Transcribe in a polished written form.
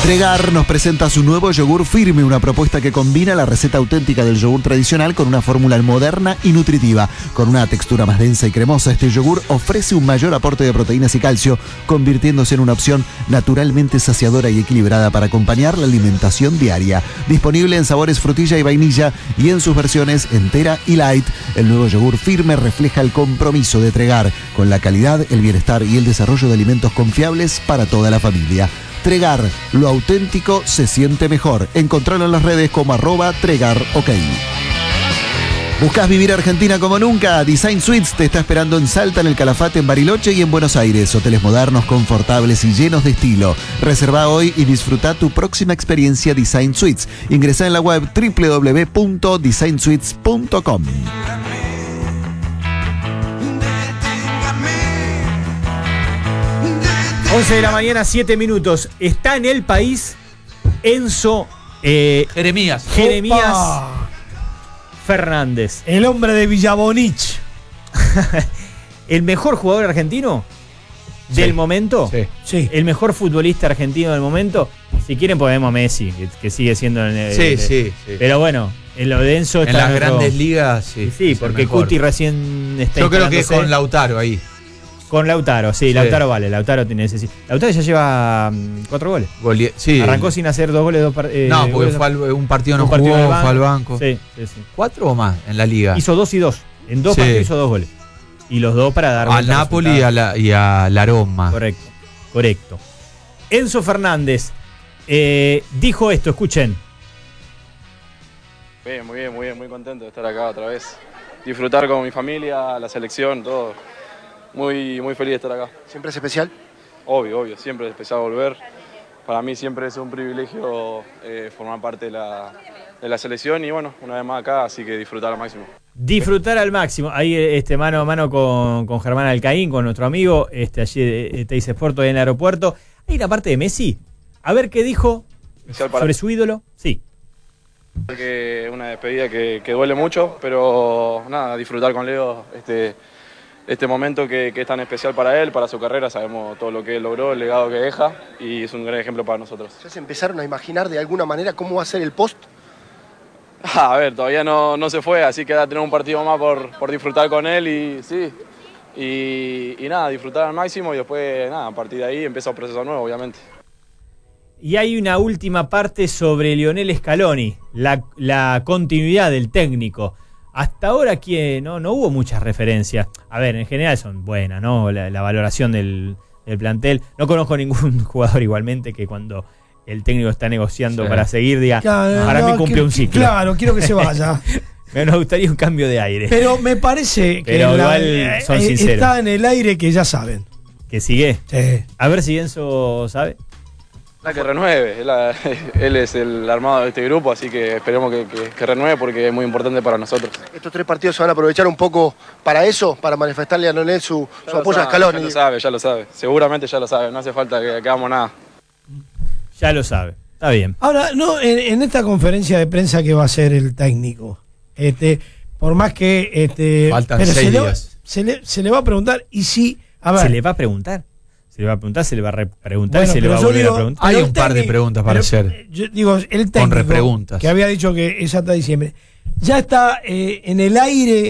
Tregar nos presenta su nuevo yogur firme, una propuesta que combina la receta auténtica del yogur tradicional con una fórmula moderna y nutritiva. Con una textura más densa y cremosa, este yogur ofrece un mayor aporte de proteínas y calcio, convirtiéndose en una opción naturalmente saciadora y equilibrada para acompañar la alimentación diaria. Disponible en sabores frutilla y vainilla y en sus versiones entera y light, el nuevo yogur firme refleja el compromiso de Tregar con la calidad, el bienestar y el desarrollo de alimentos confiables para toda la familia. Tregar, lo auténtico se siente mejor. Encontralo en las redes como @TregarOK. ¿Buscás vivir Argentina como nunca? Design Suites te está esperando en Salta, en el Calafate, en Bariloche y en Buenos Aires. Hoteles modernos, confortables y llenos de estilo. Reserva hoy y disfruta tu próxima experiencia Design Suites. Ingresá en la web www.designsuites.com. 11 de la mañana, 7 minutos. Está en el país Enzo Jeremías Fernández. El hombre de Villabonich. ¿El mejor jugador argentino del momento? Sí. ¿El mejor futbolista argentino del momento? Si quieren ponemos a Messi, que sigue siendo... Sí. Pero bueno, en lo de Enzo está... En las grandes ligas, Sí, porque Cuti recién está... Yo creo que es con Lautaro ahí. Con Lautaro, sí, Lautaro vale. Lautaro tiene ese sí. Lautaro ya lleva 4 goles. Sí. Arrancó sin hacer 2 goles, no, porque un partido no jugó, fue al banco. Sí. ¿4 o más en la liga? Hizo 2 y 2. En 2 partidos hizo 2 goles. Y los 2 para dar al Napoli y a la Roma. Correcto. Enzo Fernández dijo esto, escuchen. Bien, muy contento de estar acá otra vez. Disfrutar con mi familia, la selección, todo. Muy feliz de estar acá. ¿Siempre es especial? Obvio, siempre es especial volver. Para mí siempre es un privilegio formar parte de la selección y bueno, una vez más acá, así que disfrutar al máximo. Disfrutar al máximo. Ahí mano a mano con Germán Alcaín, con nuestro amigo, allí de Teis Sport, en el aeropuerto. Hay una parte de Messi. A ver qué dijo sobre su ídolo. Sí. Que una despedida que duele mucho, pero nada, disfrutar con Leo este momento que es tan especial para él, para su carrera. Sabemos todo lo que él logró, el legado que deja y es un gran ejemplo para nosotros. ¿Ya se empezaron a imaginar de alguna manera cómo va a ser el post? A ver, todavía no se fue, así que va a tener un partido más por disfrutar con él y sí. Y nada, disfrutar al máximo y después nada, a partir de ahí empieza un proceso nuevo, obviamente. Y hay una última parte sobre Lionel Scaloni, la continuidad del técnico. Hasta ahora aquí no hubo muchas referencias. A ver, en general son buenas, ¿no? La valoración del plantel. No conozco ningún jugador igualmente que cuando el técnico está negociando para seguir diga, para mí cumple un ciclo. Claro, quiero que se vaya. Me gustaría un cambio de aire. Pero me parece que igual son sinceros. Está en el aire que ya saben. ¿Que sigue? Sí. A ver si Enzo sabe. Que renueve, él es el armado de este grupo, así que esperemos que renueve porque es muy importante para nosotros. ¿Estos 3 partidos se van a aprovechar un poco para eso, para manifestarle a Lionel su apoyo a Scaloni? Ya lo sabe, seguramente ya lo sabe, no hace falta que hagamos nada. Ya lo sabe, está bien. Ahora, no, en esta conferencia de prensa que va a hacer el técnico, por más que... faltan 6 días. Se le va a preguntar, y si... A ver, ¿se le va a preguntar? Se le va a preguntar, se le va a preguntar, bueno, y se le va a volver a preguntar. Hay un par de preguntas para hacer. Yo digo, el técnico con repreguntas. Que había dicho que es hasta diciembre, ya está en el aire